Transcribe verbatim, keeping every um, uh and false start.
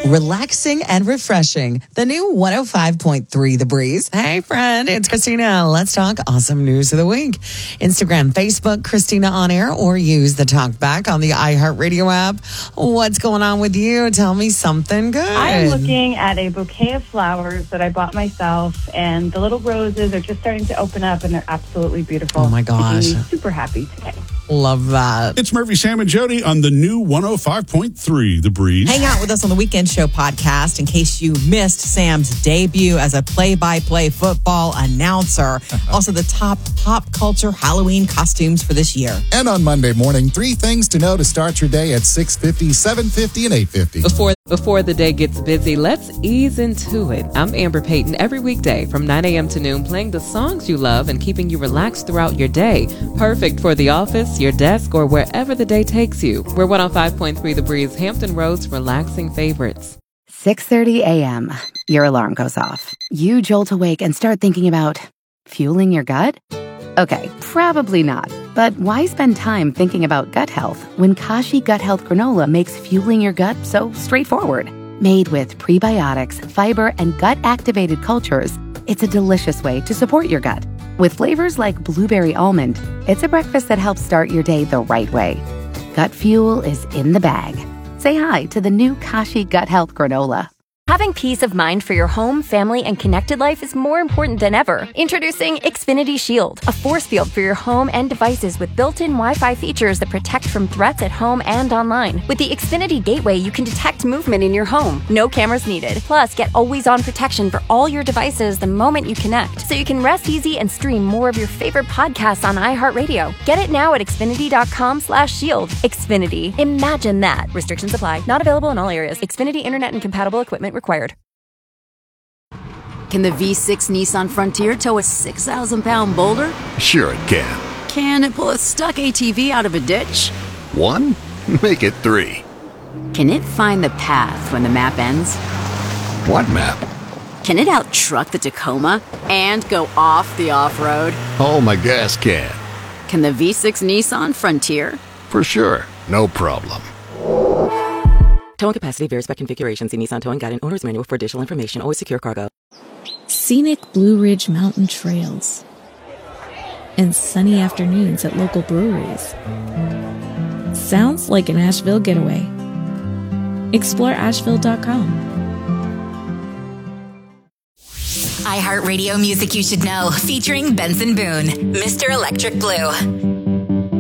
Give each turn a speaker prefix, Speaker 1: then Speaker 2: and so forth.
Speaker 1: relaxing and refreshing. The new one oh five point three The Breeze. Hey, friend, it's Christina. Let's talk awesome news of the week. Instagram, Facebook, Christina On Air, or use the talk back on the iHeartRadio app. What's going on with you? Tell me something good.
Speaker 2: I am looking at a bouquet of flowers that I bought myself, and the little roses are just starting to open up, and they're absolutely beautiful.
Speaker 1: Oh, my gosh.
Speaker 2: I'm super happy today.
Speaker 1: Love that.
Speaker 3: It's Murphy, Sam, and Jody on the new one oh five point three The Breeze.
Speaker 4: Hang out with us on the Weekend Show podcast in case you missed Sam's debut as a play-by-play football announcer. Also, the top pop culture Halloween costumes for this year.
Speaker 5: And on Monday morning, three things to know to start your day at six fifty, seven fifty, and eight fifty.
Speaker 6: Before before the day gets busy, let's ease into it. I'm Amber Payton every weekday from nine a.m. to noon, playing the songs you love and keeping you relaxed throughout your day. Perfect for the office, your desk, or wherever the day takes you. We're one oh five point three The Breeze, Hampton Roads relaxing favorites.
Speaker 7: six thirty a.m. Your alarm goes off. You jolt awake and start thinking about fueling your gut? Okay, probably not. But why spend time thinking about gut health when Kashi Gut Health Granola makes fueling your gut so straightforward? Made with prebiotics, fiber, and gut-activated cultures, it's a delicious way to support your gut. With flavors like blueberry almond, it's a breakfast that helps start your day the right way. Gut fuel is in the bag. Say hi to the new Kashi Gut Health Granola.
Speaker 8: Having peace of mind for your home, family, and connected life is more important than ever. Introducing Xfinity Shield, a force field for your home and devices with built-in Wi-Fi features that protect from threats at home and online. With the Xfinity Gateway, you can detect movement in your home. No cameras needed. Plus, get always-on protection for all your devices the moment you connect, so you can rest easy and stream more of your favorite podcasts on iHeartRadio. Get it now at Xfinity.com slash shield. Xfinity. Imagine that. Restrictions apply. Not available in all areas. Xfinity Internet and compatible equipment required.
Speaker 9: Can the V six Nissan Frontier tow a six thousand pound boulder?
Speaker 10: Sure it can.
Speaker 9: Can it pull a stuck A T V out of a ditch?
Speaker 10: One? Make it three.
Speaker 9: Can it find the path when the map ends?
Speaker 10: What map?
Speaker 9: Can it out-truck the Tacoma and go off the off-road?
Speaker 10: Oh, my gas can.
Speaker 9: Can the V six Nissan Frontier?
Speaker 10: For sure. No problem.
Speaker 11: Towing capacity varies by configuration. See Nissan Towing Guide and Owner's Manual for additional information. Always secure cargo.
Speaker 12: Scenic Blue Ridge Mountain Trails and sunny afternoons at local breweries. Sounds like an Asheville getaway. Explore Asheville dot com.
Speaker 13: iHeartRadio Music You Should Know, featuring Benson Boone, Mister Electric Blue.